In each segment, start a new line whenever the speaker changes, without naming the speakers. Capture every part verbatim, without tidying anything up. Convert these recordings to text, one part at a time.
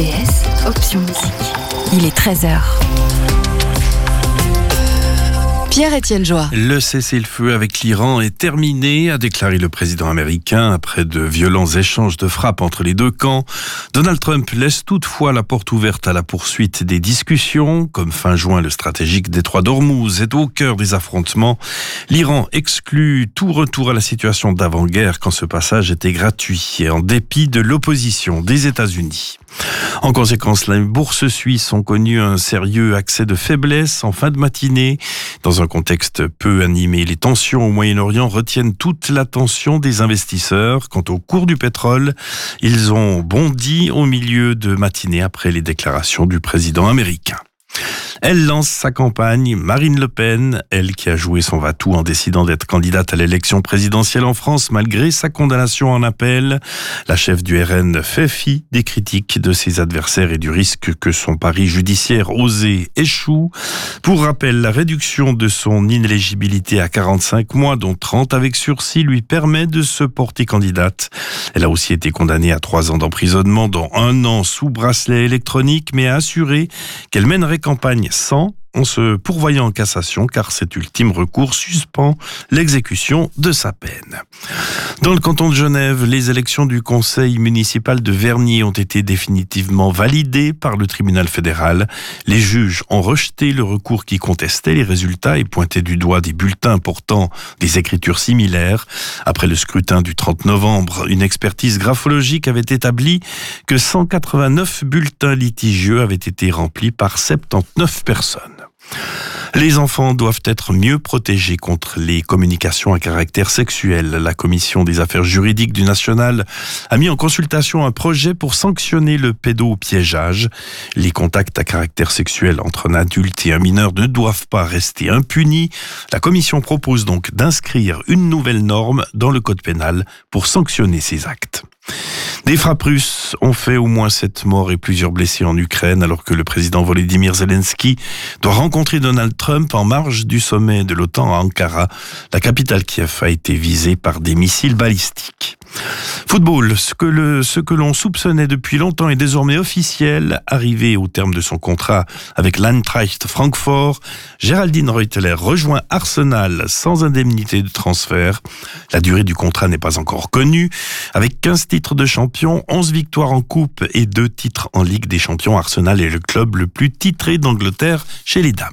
T S, option musique. Il est treize heures. Pierre-Étienne Joie.
Le cessez-le-feu avec l'Iran est terminé, a déclaré le président américain après de violents échanges de frappes entre les deux camps. Donald Trump laisse toutefois la porte ouverte à la poursuite des discussions. Comme fin juin, le stratégique détroit d'Ormuz est au cœur des affrontements. L'Iran exclut tout retour à la situation d'avant-guerre quand ce passage était gratuit et en dépit de l'opposition des États-Unis. En conséquence, les bourses suisses ont connu un sérieux accès de faiblesse en fin de matinée. Dans un contexte peu animé, les tensions au Moyen-Orient retiennent toute l'attention des investisseurs. Quant au cours du pétrole, ils ont bondi au milieu de matinée après les déclarations du président américain. Elle lance sa campagne, Marine Le Pen, elle qui a joué son va-tout en décidant d'être candidate à l'élection présidentielle en France malgré sa condamnation en appel. La chef du R N fait fi des critiques de ses adversaires et du risque que son pari judiciaire osé échoue. Pour rappel, la réduction de son inéligibilité à quarante-cinq mois, dont trente avec sursis, lui permet de se porter candidate. Elle a aussi été condamnée à trois ans d'emprisonnement, dont un an sous bracelet électronique, mais a assuré qu'elle mènerait campagne sans, en se pourvoyant en cassation, car cet ultime recours suspend l'exécution de sa peine. Dans le canton de Genève, les élections du conseil municipal de Vernier ont été définitivement validées par le tribunal fédéral. Les juges ont rejeté le recours qui contestait les résultats et pointait du doigt des bulletins portant des écritures similaires. Après le scrutin du trente novembre, une expertise graphologique avait établi que cent quatre-vingt-neuf bulletins litigieux avaient été remplis par soixante-dix-neuf personnes. Les enfants doivent être mieux protégés contre les communications à caractère sexuel. La commission des affaires juridiques du National a mis en consultation un projet pour sanctionner le pédopiégeage. Les contacts à caractère sexuel entre un adulte et un mineur ne doivent pas rester impunis. La commission propose donc d'inscrire une nouvelle norme dans le code pénal pour sanctionner ces actes. Des frappes russes ont fait au moins sept morts et plusieurs blessés en Ukraine, alors que le président Volodymyr Zelensky doit rencontrer Donald Trump en marge du sommet de l'OTAN à Ankara. La capitale Kiev a été visée par des missiles balistiques. Football, ce que, le, ce que l'on soupçonnait depuis longtemps est désormais officiel. Arrivé au terme de son contrat avec l'Eintracht Francfort, Géraldine Reuteler rejoint Arsenal sans indemnité de transfert. La durée du contrat n'est pas encore connue. Avec quinze titres de champion, onze victoires en coupe et deux titres en Ligue des champions, Arsenal est le club le plus titré d'Angleterre chez les dames.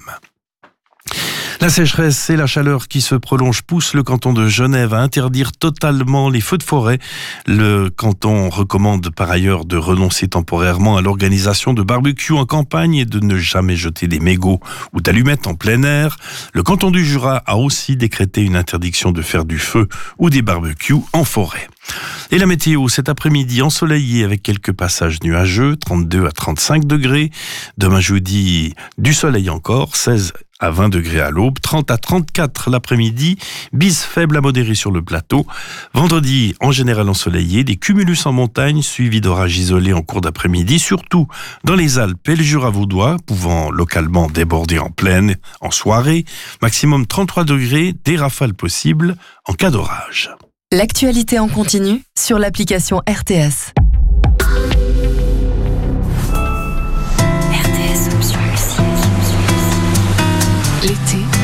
La sécheresse et la chaleur qui se prolongent poussent le canton de Genève à interdire totalement les feux de forêt. Le canton recommande par ailleurs de renoncer temporairement à l'organisation de barbecues en campagne et de ne jamais jeter des mégots ou d'allumettes en plein air. Le canton du Jura a aussi décrété une interdiction de faire du feu ou des barbecues en forêt. Et la météo, cet après-midi ensoleillé avec quelques passages nuageux, trente-deux à trente-cinq degrés. Demain jeudi, du soleil encore, seize à vingt degrés à l'aube, trente à trente-quatre l'après-midi, bise faible à modérée sur le plateau. Vendredi, en général ensoleillé, des cumulus en montagne, suivis d'orages isolés en cours d'après-midi, surtout dans les Alpes et le Jura vaudois, pouvant localement déborder en plaine, en soirée. Maximum trente-trois degrés, des rafales possibles en cas d'orage.
L'actualité en continu sur l'application R T S. R T S option musique. L'été